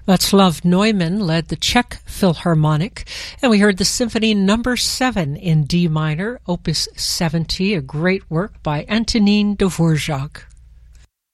Václav Neumann led the Czech Philharmonic, and we heard the Symphony No. 7 in D minor, Opus 70, a great work by Antonín Dvořák.